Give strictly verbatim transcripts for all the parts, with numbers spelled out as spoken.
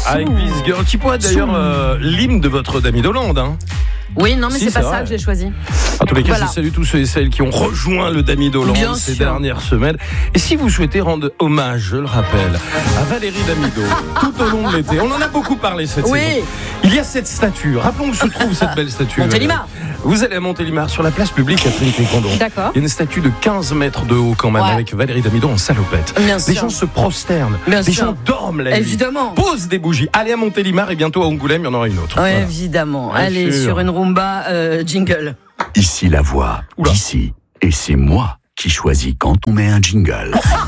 Avec This Girl, qui pourrait être d'ailleurs euh, l'hymne de votre Dami d'Hollande. Hein. Oui, non, mais si, c'est, c'est pas vrai. Ça que j'ai choisi. En tous les cas, voilà. Je salue tous ceux et celles qui ont rejoint le Dami d'Hollande Bien ces sûr. dernières semaines. Et si vous souhaitez rendre hommage, je le rappelle, à Valérie Damido, tout au long de l'été, on en a beaucoup parlé cette oui. saison. Il y a cette statue. Rappelons où se trouve cette belle statue. Montélimar. Vous allez à Montélimar, sur la place publique à Trinité-Condon. D'accord. Il y a une statue de quinze mètres de haut quand même, ouais. avec Valérie Damido en salopette. Bien les sûr. gens se prosternent, Bien les sûr. gens dorment la nuit. Évidemment. Posent des bougies. Allez à Montélimar et bientôt à Angoulême, il y en aura une autre. Oui, voilà. évidemment. Bien Allez sûr. sur une rumba euh, jingle. Ici la voix, Oula. Ici. Et c'est moi qui choisis quand on met un jingle.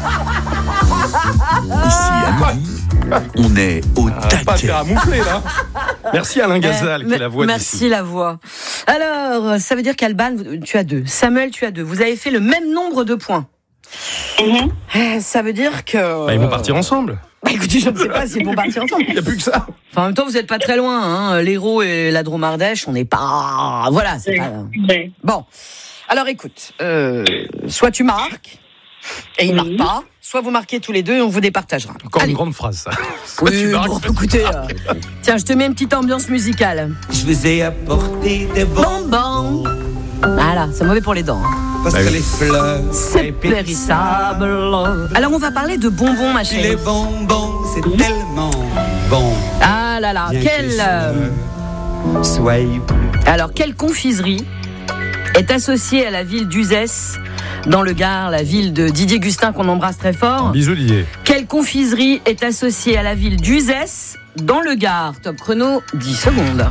Ici à midi, on est au ah, taquet. Pas faire à moufler là. Merci Alain Gazal euh, qui est la voix Merci d'ici. la voix. Alors, ça veut dire qu'Alban, tu as deux. Samuel, tu as deux. Vous avez fait le même nombre de points. Mm-hmm. Ça veut dire que... Bah, ils vont partir ensemble. Bah écoutez, je ne sais pas s'ils vont partir ensemble. Il n'y a plus que ça. Enfin, en même temps, vous n'êtes pas très loin. Hein. L'Hérault et la Drôme-Ardèche, on n'est pas... Voilà, c'est pas... Bon. Alors écoute, euh, soit tu marques, et il ne oui. marque pas, soit vous marquez tous les deux et on vous départagera. Encore Allez. Une grande phrase, ça. Soit oui, tu marques, bon, écoutez, euh, tiens, je te mets une petite ambiance musicale. Je vous ai apporté des bonbons. Voilà, c'est mauvais pour les dents. Parce que les fleurs, c'est périssable. Alors, on va parler de bonbons, ma chérie. Les bonbons, c'est tellement bon. Ah là là, quelle... Euh... Soyez plus... Alors, quelle confiserie est associée à la ville d'Uzès, dans le Gard, la ville de Didier Gustin, qu'on embrasse très fort. Bisous Didier. Quelle confiserie est associée à la ville d'Uzès, dans le Gard? Top chrono, dix secondes.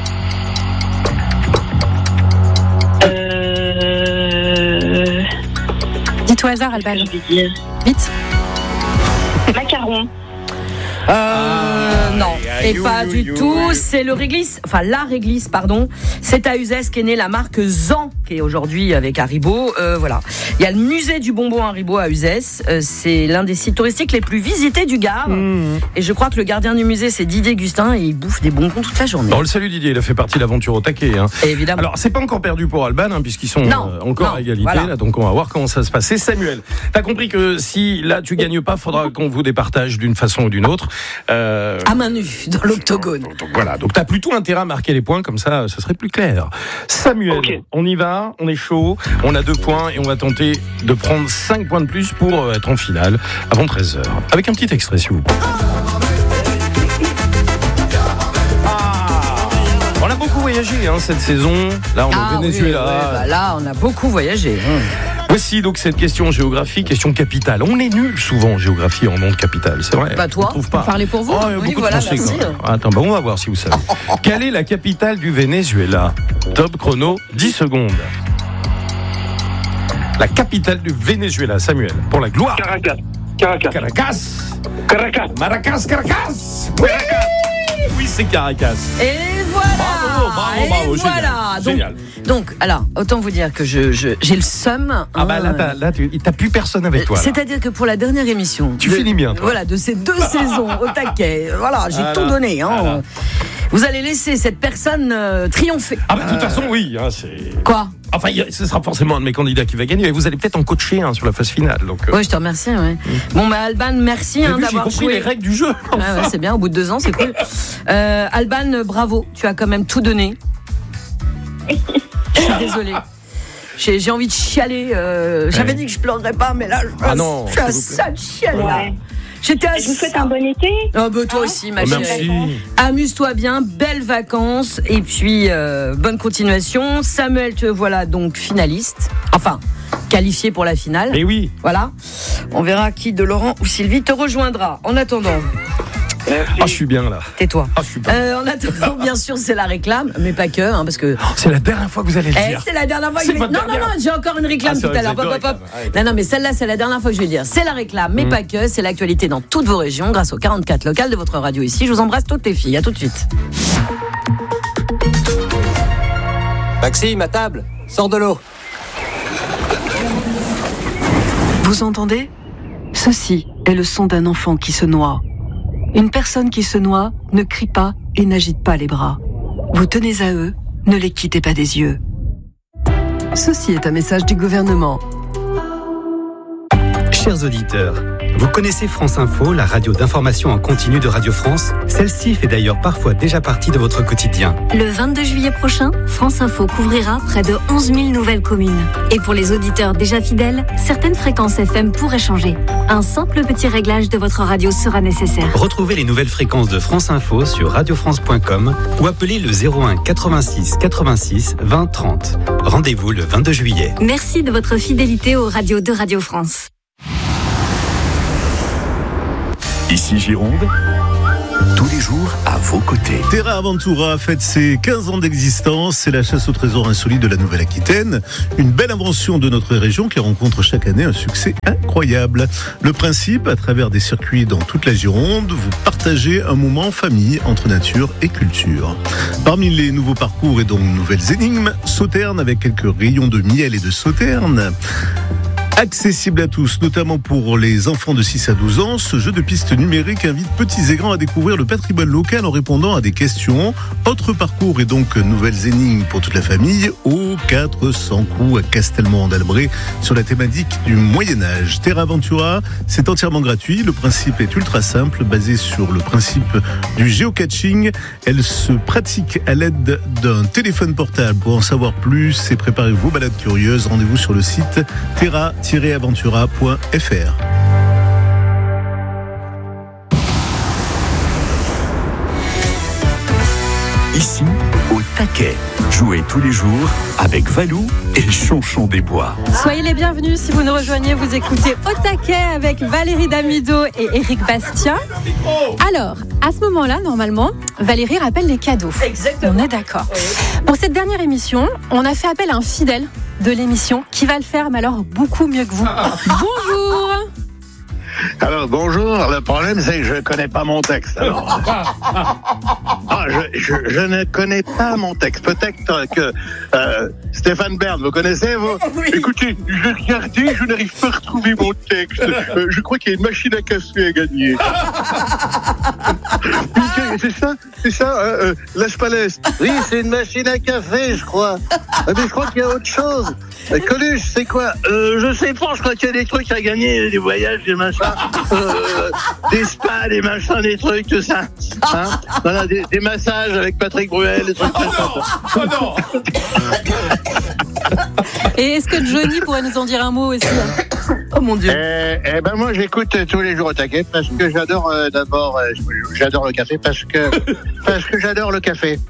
Euh... Dites au hasard, Alban. Vite. Macaron. Euh, ah, non, et you, pas you, du you, tout. You. C'est le réglisse, enfin la réglisse, pardon. C'est à Uzès qu'est née la marque Zan, qui est aujourd'hui avec Haribo. Euh, voilà. Il y a le musée du bonbon Haribo à Uzès. Euh, c'est l'un des sites touristiques les plus visités du Gard. Mmh. Et je crois que le gardien du musée, c'est Didier Gustin, et il bouffe des bonbons toute la journée. On le salue Didier, il a fait partie de l'aventure au taquet. Hein. Évidemment. Alors, c'est pas encore perdu pour Alban, hein, puisqu'ils sont non, euh, encore non, à égalité. Voilà. Là, donc, on va voir comment ça se passe. Samuel, t'as compris que si là tu gagnes pas, faudra qu'on vous départage d'une façon ou d'une autre. Euh... À main nue, dans l'octogone. Donc, donc, voilà, donc t'as plutôt intérêt à marquer les points, comme ça, ça serait plus clair. Samuel, okay. On y va, on est chaud, on a deux points et on va tenter de prendre cinq points de plus pour être en finale avant treize heures. Avec un petit extrait, s'il vous plaît. Ah, on a beaucoup voyagé hein, cette saison. Là, on ah, est au Venezuela. Oui, oui, bah là, on a beaucoup voyagé. Hein. Voici donc cette question géographie, question capitale. On est nul souvent en géographie en nom de capitale, c'est vrai. Bah toi, on pas. Parlez pour vous. Oh, il y a oui, beaucoup voilà, de Français. merci. Attends, bah on va voir si vous savez. Quelle est la capitale du Venezuela? Top chrono, dix secondes. La capitale du Venezuela, Samuel, pour la gloire. Caracas. Caracas. Caracas. Caracas. Maracas, Caracas. Oui, oui c'est Caracas. Et voilà. Bravo, bravo, bravo. Et voilà. Génial. Génial. Donc, donc, alors, autant vous dire que je, je, j'ai le seum. Hein, ah bah là, t'as, là tu, t'as plus personne avec toi. Là. C'est-à-dire que pour la dernière émission. Tu de, finis bien, toi. Voilà, de ces deux saisons au taquet. Voilà, j'ai voilà. tout donné. Hein. Voilà. Vous allez laisser cette personne euh, triompher. Ah bah de toute euh... façon, oui. Hein, c'est... Quoi? Enfin, ce sera forcément un de mes candidats qui va gagner. Et vous allez peut-être en coacher hein, sur la phase finale. Donc, euh... oui, je te remercie. Ouais. Mmh. Bon, bah Alban, merci hein, vu, d'avoir j'ai compris joué les règles du jeu. Enfin. Ah ouais, c'est bien. Au bout de deux ans, c'est cool. Euh, Alban, bravo. Tu as quand même tout donné. Je suis désolée. J'ai, j'ai envie de chialer. Euh, j'avais ouais. dit que je pleurerais pas, mais là, je, ah non, je suis à ça de chialer. Ouais. J'étais à je vous souhaite un bon été. Oh, bah, toi ah, aussi, ma oh, chérie. Merci. Amuse-toi bien, belles vacances et puis euh, bonne continuation. Samuel, te voilà donc finaliste. Enfin, qualifié pour la finale. Mais oui. Voilà. On verra qui de Laurent ou Sylvie te rejoindra. En attendant. Merci. Ah, je suis bien là. Tais-toi. Ah, je suis bien. Euh, en attendant, bien sûr, c'est la réclame, mais pas que, hein, parce que. Oh, c'est la dernière fois que vous allez le eh, dire. C'est la dernière fois que c'est je vais. Non, non, non, j'ai encore une réclame ah, tout à l'heure. Hop, hop, hop. Non, non, mais celle-là, c'est la dernière fois que je vais le dire. C'est la réclame, mais mmh. pas que. C'est l'actualité dans toutes vos régions, grâce aux quarante-quatre locales de votre radio ici. Je vous embrasse toutes les filles. À tout de suite. Maxime, à table. Sors de l'eau. Vous entendez ? Ceci est le son d'un enfant qui se noie. Une personne qui se noie ne crie pas et n'agite pas les bras. Vous tenez à eux, ne les quittez pas des yeux. Ceci est un message du gouvernement. Chers auditeurs, Vous connaissez France Info, la radio d'information en continu de Radio France? Celle-ci fait d'ailleurs parfois déjà partie de votre quotidien. Le vingt-deux juillet prochain, France Info couvrira près de onze mille nouvelles communes. Et pour les auditeurs déjà fidèles, certaines fréquences F M pourraient changer. Un simple petit réglage de votre radio sera nécessaire. Retrouvez les nouvelles fréquences de France Info sur radio france point com ou appelez le zéro un quatre-vingt-six quatre-vingt-six vingt trente. Rendez-vous le vingt-deux juillet. Merci de votre fidélité aux radios de Radio France. Ici Gironde, tous les jours à vos côtés. Terra Aventura fête ses quinze ans d'existence. C'est la chasse au trésor insolite de la Nouvelle-Aquitaine. Une belle invention de notre région qui rencontre chaque année un succès incroyable. Le principe, à travers des circuits dans toute la Gironde, vous partagez un moment en famille entre nature et culture. Parmi les nouveaux parcours et donc nouvelles énigmes, Sauterne avec quelques rayons de miel et de sauterne. Accessible à tous, notamment pour les enfants de six à douze ans, ce jeu de piste numérique invite petits et grands à découvrir le patrimoine local en répondant à des questions. Autre parcours et donc nouvelles énigmes pour toute la famille, au quatre cents coups à Castelmont-en-Dalbret sur la thématique du Moyen-Âge. Terra Aventura, c'est entièrement gratuit. Le principe est ultra simple, basé sur le principe du géocaching. Elle se pratique à l'aide d'un téléphone portable. Pour en savoir plus et préparer vos balades curieuses, rendez-vous sur le site terra tiret aventura point f r. Ici, au taquet. Jouez tous les jours avec Valou et Chonchon des Bois. Soyez les bienvenus si vous nous rejoignez. Vous écoutez Au taquet avec Valérie Damido et Éric Bastien. Alors, à ce moment-là, normalement, Valérie rappelle les cadeaux. Exactement. On est d'accord. Oui. Pour cette dernière émission, on a fait appel à un fidèle de l'émission qui va le faire, mais alors beaucoup mieux que vous. Bonjour. Alors bonjour, le problème c'est que je ne connais pas mon texte. Alors. Ah, je, je, je ne connais pas mon texte. Peut-être que euh, Stéphane Bern, vous connaissez vous? Oui. Écoutez, j'ai regardé, je n'arrive pas à retrouver mon texte. Euh, je crois qu'il y a une machine à café à gagner. C'est ça, c'est ça, euh, euh, Las Palais. Oui, c'est une machine à café, je crois. Mais je crois qu'il y a autre chose. Euh, Coluche, c'est quoi? euh, Je sais pas, je crois qu'il y a des trucs à gagner, des voyages, des machins, euh, des spas, des machins, des trucs, tout ça. Hein, voilà, des, des massages avec Patrick Bruel, des trucs comme ça. Oh non. Et est-ce que Johnny pourrait nous en dire un mot aussi? Oh mon Dieu. Eh, eh ben moi j'écoute tous les jours au taquet parce que j'adore euh, d'abord euh, j'adore le café parce que parce que j'adore le café.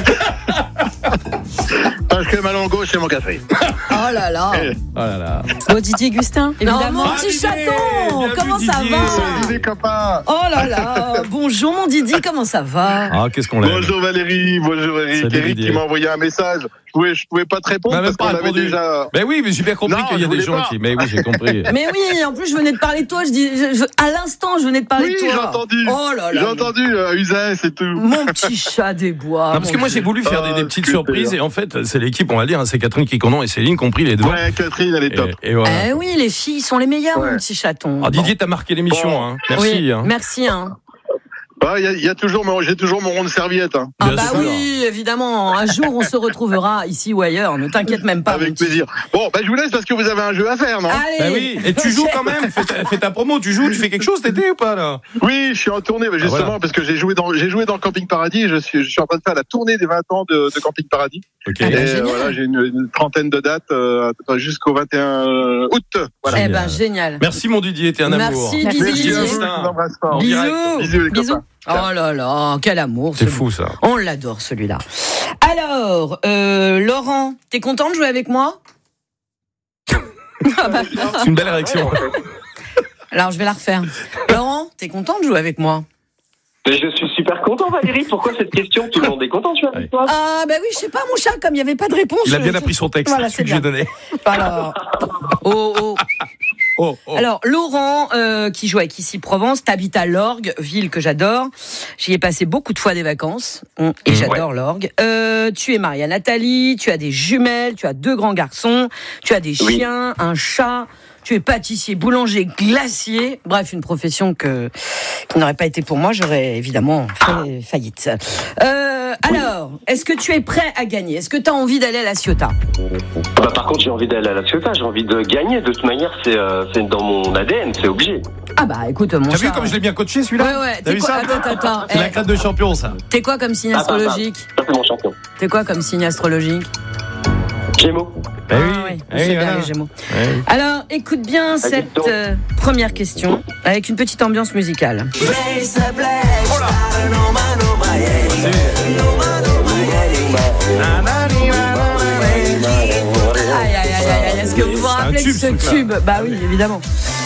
Parce que ma langue c'est mon café. Oh là là. Oh là là. Oh, Didier Gustin, évidemment. Non, mon petit Ah, chaton, comment Didier. ça va? Salut les copains. Oh là là. Bonjour mon Didi, comment ça va? Ah, qu'est-ce qu'on l'aime. Bonjour Valérie, bonjour Eric. Salut, Eric Didier. qui m'a envoyé un message. Je pouvais, je pouvais pas te répondre Bah, parce même pas qu'on avait répondu. déjà. Mais oui, mais j'ai bien compris Non, qu'il y a je des voulais gens pas. qui. Mais oui, j'ai compris. Mais oui, en plus je venais de parler de toi, je dis, je- je- à l'instant je venais de parler Oui, de toi. j'ai entendu. Oh là là. J'ai entendu euh, Uzès et tout. Mon petit chat des bois. Non, parce que mon moi Dieu. j'ai voulu faire des, des Ah, petites super. surprises et en fait c'est l'équipe, on va dire, hein, c'est Catherine Quiconon et Céline qui ont pris les devants. Ouais, Catherine, elle est top. Et, et voilà. Eh oui, les filles sont les meilleures, Ouais. mon petit chaton. Ah, Didier, t'as marqué l'émission, Bon. hein. Merci. Oui, hein. merci. Hein. Ah, il y a, il y a toujours, mon- j'ai toujours mon rond de serviette. Hein. Ah Bien bah sûr. oui, évidemment. Un jour, on se retrouvera ici ou ailleurs. Ne t'inquiète même pas. mon Avec petit- plaisir. Bon, bah je vous laisse parce que vous avez un jeu à faire, non? Allez. Bah oui, et tu joues quand même, fais ta, fais ta promo, tu joues, tu fais quelque chose cet été ou pas là? Oui, je suis en tournée, mais justement, Ah, voilà. parce que j'ai joué dans, j'ai joué dans le Camping Paradis. Je suis, je suis en train de faire la tournée des vingt ans de, de Camping Paradis. Ok. Ah, Et bah, euh, génial. voilà, j'ai une, une trentaine de dates euh, jusqu'au vingt et un août. Voilà. Eh ben, génial. Merci mon Didier, t'es un amour. Merci, Merci. Didi. Merci à vous, je Justin. vous embrasse fort. En Bisous. direct. Bisous les Bisous. copains. Oh là là, quel amour. C'est ce- fou ça. On l'adore celui-là. Alors, euh, Laurent, t'es content de jouer avec moi? C'est une belle réaction. Alors, je vais la refaire. Laurent, t'es content de jouer avec moi? Mais je suis super content, Valérie. Pourquoi cette question? Tout le monde est content, tu vois, avec toi. Ah, bah oui, je sais pas, mon chat, comme il n'y avait pas de réponse. Il a bien je- appris son texte, Voilà, celui c'est que j'ai bien. donné. Alors, oh, oh. Oh, oh. Alors, Laurent, euh, qui joue avec Ici Provence, t'habites à l'Orgue, ville que j'adore. J'y ai passé beaucoup de fois des vacances, hum, et Mmh, j'adore l'Orgue. Euh, tu es marié à Nathalie, tu as des jumelles, tu as deux grands garçons, tu as des Oui. chiens, un chat, tu es pâtissier, boulanger, glacier. Bref, une profession que, qui n'aurait pas été pour moi, j'aurais évidemment fait faillite. Euh, alors, est-ce que tu es prêt à gagner? Est-ce que tu as envie d'aller à la Ciotat? Bah, par contre, j'ai envie d'aller à la Ciotat, j'ai envie de gagner. De toute manière, c'est, euh, c'est dans mon A D N, c'est obligé. Ah bah écoute, mon T'as chat. vu comme je l'ai bien coaché celui-là? Ouais, ouais. T'as vu quoi... ça? Attends, attends. C'est la carte de champion, ça. T'es quoi comme signe astrologique? Ah, ça, c'est mon champion. T'es quoi comme signe astrologique? Gémeaux. Ah oui, eh c'est oui, bien voilà. les Gémeaux. Ouais. Alors, écoute bien cette euh, première question avec une petite ambiance musicale. Aïe, aïe, aïe, aïe, est-ce que vous vous rappelez de ce tube? Bah oui, évidemment.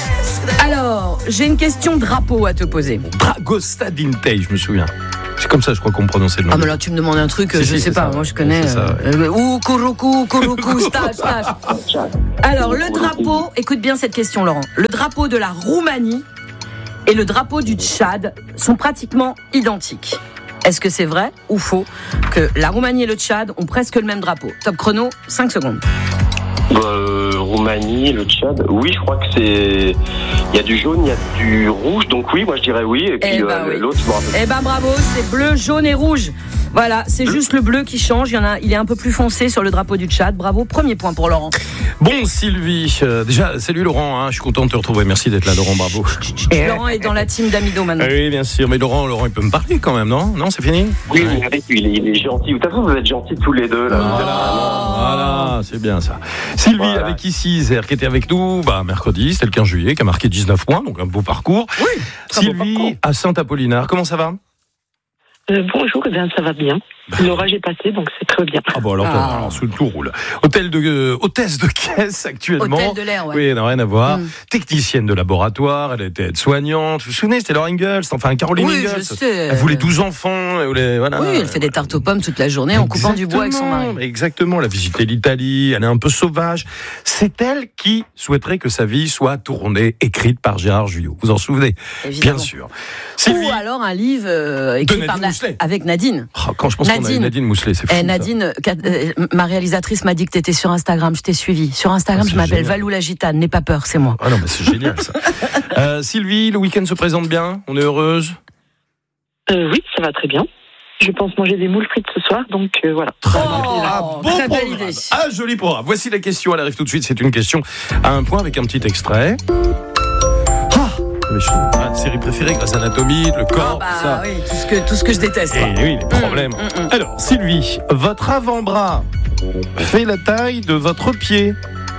Alors, j'ai une question drapeau à te poser. Dragosta Dintei, je me souviens. C'est comme ça, je crois qu'on prononçait le nom. Ah, mais là, tu me demandes un truc, Si, je si, sais c'est pas, ça. moi je connais. C'est ça, ouais. Euh, Ouh, Kuruku, Kuruku, stage, stage. Alors, le drapeau, écoute bien cette question, Laurent. Le drapeau de la Roumanie et le drapeau du Tchad sont pratiquement identiques. Est-ce que c'est vrai ou faux que la Roumanie et le Tchad ont presque le même drapeau? Top chrono, cinq secondes. Bah, euh, Roumanie, le Tchad. Oui, je crois que c'est. Il y a du jaune, il y a du rouge, donc oui, moi je dirais oui. Et puis Eh ben euh, oui. l'autre, je me rappelle. Eh ben bravo, c'est bleu, jaune et rouge. Voilà, c'est juste le bleu qui change. Il y en a, il est un peu plus foncé sur le drapeau du Tchad. Bravo, premier point pour Laurent. Bon, Sylvie, euh, déjà, salut Laurent, hein, je suis content de te retrouver. Merci d'être là, Laurent, bravo. Laurent est dans la team d'Amido maintenant. Ah oui, bien sûr, mais Laurent, Laurent, il peut me parler quand même, non? Non, c'est fini? Oui, oui, avec lui, il est, il est gentil. De toute façon, vous êtes gentils tous les deux, là. Voilà, c'est bien ça. Sylvie, Voilà. avec ici, Zer, qui était avec nous bah, mercredi, c'était le quinze juillet, qui a marqué dix-neuf points, donc un beau parcours. Oui, Sylvie, à Saint-Apollinaire, comment ça va? Euh, bonjour, eh bien, ça va bien. L'orage est passé, donc c'est très bien. Ah bon, alors, Ah. alors sous tout roule. Hôtel de, euh, hôtesse de caisse actuellement. Hôtel de l'air, ouais. Oui, non, rien à voir. Mm. Technicienne de laboratoire, elle était aide-soignante. Vous vous souvenez, c'était Laura Ingalls, enfin Caroline Oui, Ingalls. je sais. Elle voulait douze enfants. Elle voulait, voilà. Oui, elle fait des tartes aux pommes toute la journée en coupant du bois avec son mari. Exactement, Exactement, elle a visité l'Italie, elle est un peu sauvage. C'est elle qui souhaiterait que sa vie soit tournée, écrite par Gérard Jugnot. Vous en souvenez? Évidemment. Bien sûr. Sylvie, Ou alors un livre euh, écrit De par Nadine Na- Mousselet. avec Nadine. oh, quand je pense qu'on a Nadine. Nadine Mousselet, c'est fou. Eh, ça. Nadine, qu'a- euh, ma réalisatrice m'a dit que tu étais sur Instagram, je t'ai suivi. Sur Instagram, Ah, je c'est m'appelle génial. Valou la Gitane, n'aie pas peur, c'est moi. Ah non, mais c'est génial ça. Euh, Sylvie, le week-end se présente bien? On est heureuse? Euh, oui, ça va très bien. Je pense manger des moules frites ce soir, donc euh, voilà. Ah, Oh, bon très belle programme. idée. Ah, joli programme. Voici la question, elle arrive tout de suite. C'est une question à un point avec un petit extrait. Ah, mais je- ah, série préférée, Grey's Anatomy, le corps, Ah tout ça. bah oui, tout ce que, tout ce que je déteste. Et oui, les problèmes. Mm, mm, mm. Alors, Sylvie, votre avant-bras fait la taille de votre pied.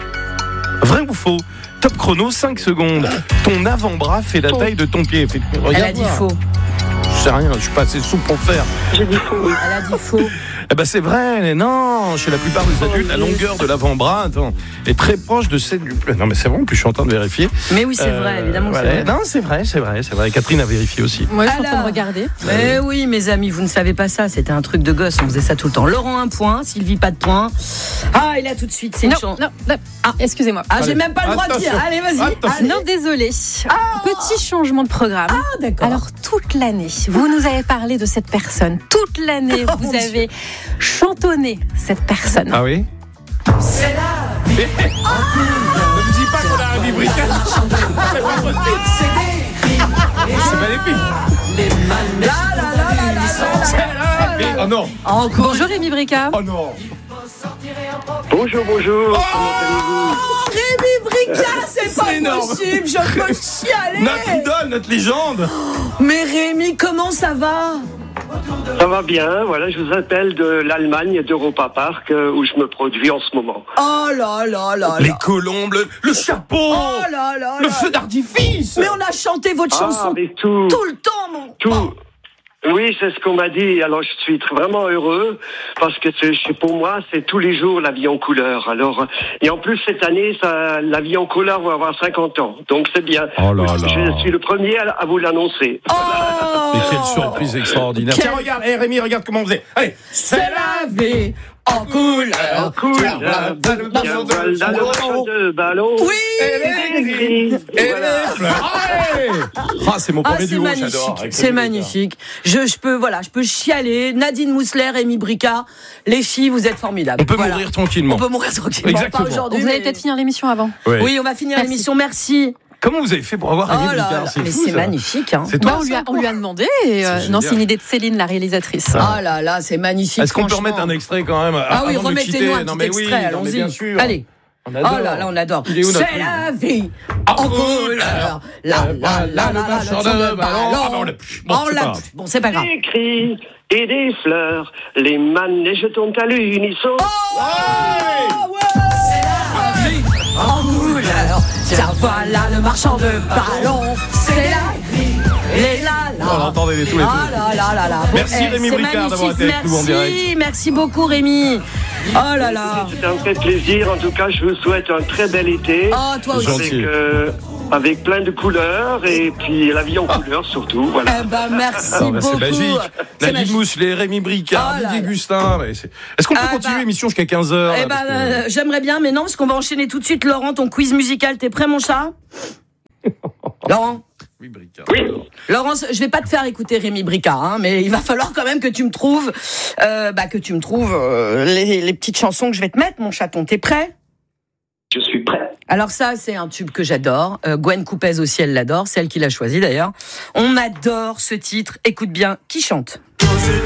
Vrai ou faux? Top chrono, cinq secondes. Ton avant-bras fait la Faux. taille de ton pied. Fait- Elle regarde a dit voir. faux. Je sais rien, je suis pas assez souple pour le faire. J'ai dit faux, oui. Elle a dit faux. Eh ben c'est vrai, mais non, chez la plupart des adultes, la longueur de l'avant-bras attends, est très proche de celle du... Non mais c'est vrai, en plus je suis en train de vérifier. Mais oui, c'est Euh, vrai, évidemment que voilà. c'est vrai. Non, c'est vrai, c'est vrai, c'est vrai. Catherine a vérifié aussi. Moi, je suis en train Alors. de regarder. Eh oui, mes amis, vous ne savez pas ça, c'était un truc de gosse, on faisait ça tout le temps. Laurent, un point, Sylvie, pas de point. Ah, et là, tout de suite, c'est une Non, chance. non, non. Ah, excusez-moi. Ah, j'ai Allez. même pas le droit de dire. Attention. Allez, vas-y. Attention. Allez. Non, désolé. Petit changement de programme. Ah, d'accord. Alors, toute l'année, vous nous avez parlé de cette personne. Toute l'année, Oh, vous mon avez chantonné cette personne. Ah oui. C'est la vie. Ne me dis pas qu'on a un bibriquet. C'est pas possible. C'est magnifique. Là, là, là, là, là, là, C'est la vie. Oh non. Encore. Bonjour Rémi Brica. Oh non. Bonjour, bonjour. Oh, Rémi Brica, c'est pas C'est énorme. possible, je peux chialer. Notre idole, notre légende. Mais Rémi, comment ça va? Ça va bien, voilà, je vous appelle de l'Allemagne, d'Europa Park, euh, où je me produis en ce moment. Oh là là là Les là. colombes, le, le chapeau, Oh là là le là. feu d'artifice. Mais on a chanté votre chanson Ah, mais tout, tout le temps, mon. tout. Oui, c'est ce qu'on m'a dit. Alors, je suis tr- vraiment heureux parce que c'est, c'est- pour moi, c'est tous les jours la vie en couleur. Alors, et en plus, cette année, ça, la vie en couleur va avoir cinquante ans. Donc, c'est bien. Oh là je, là. je suis le premier à, à vous l'annoncer. Oh. Mais quelle surprise extraordinaire. Quel- Tiens, regarde, hey, Rémi, regarde comment on faisait. Allez, C'est la vie en couleur. En couleur, bien vol dans le de ballon. Oui. Et les gris, et les fleurs. Allez. Ah, c'est mon Ah, premier c'est duo, magnifique, j'adore. avec c'est Rémi magnifique. Je, je peux, voilà, je peux chialer. Nadine Mousseler, Rémi Brica, les filles, vous êtes formidables. On peut Voilà. mourir tranquillement. On peut mourir tranquillement. Exactement. Pas aujourd'hui. Vous allez mais- peut-être finir l'émission avant. Ouais. Oui, on va finir Merci. l'émission. Merci. Comment vous avez fait pour avoir Rémi oh là Bricard? là, C'est mais fou, c'est ça. magnifique. Hein. C'est toi, bah, on, lui a, on lui a demandé. Et, euh, C'est non, génial. c'est une idée de Céline, la réalisatrice. Ah oh là là, c'est magnifique. Est-ce qu'on peut franchement. remettre un extrait quand même? Ah oui, avant de remettez-nous quitter? un Non, petit mais extrait, oui, non, mais allons-y. bien sûr. Allez. On adore. Oh là là, on adore. Il est où, notre C'est la vie en couleur. La la la la la, marcheur le de ballon. ballon. Ah, bah, on l'a plus. Bon, On c'est l'a pas plus. Bon, c'est pas grave. Des cris et des fleurs, les manèges tombent à l'unisson. Oh ouais, c'est la vie en couleur. Tiens, voilà le marchand de ballon. C'est la vie. Et là, là. On l'entendait les tous les deux. Ah là là là là. Bon, Merci eh, Rémi c'est Bricard d'avoir été magnifique. avec nous en direct. Merci, merci beaucoup Rémi. Oh là là. C'était un vrai plaisir. En tout cas, je vous souhaite un très bel été. Oh, toi aussi. Avec, euh, avec plein de couleurs et puis la vie en couleurs surtout. Voilà. Eh ben, merci Ah, bah, beaucoup. c'est magique. C'est Nadine magique. Mousselet, Rémi Bricard, Oh là Didier là. Gustin. mais c'est- Est-ce qu'on peut Ah, continuer bah. l'émission jusqu'à quinze heures? Eh ben, euh, j'aimerais bien, mais non, parce qu'on va enchaîner tout de suite. Laurent, ton quiz musical, t'es prêt, mon chat? Laurent? Oui, Bricard. Oui. Laurent, je vais pas te faire écouter Rémi Bricard, hein, mais il va falloir quand même que tu me trouves, euh, bah, que tu me trouves euh, les, les petites chansons que je vais te mettre, mon chaton. T'es prêt? Je suis prêt. Alors ça, c'est un tube que j'adore. Euh, Gwen Coupez aussi, elle l'adore. C'est elle qui l'a choisi d'ailleurs. On adore ce titre. Écoute bien, qui chante? Poser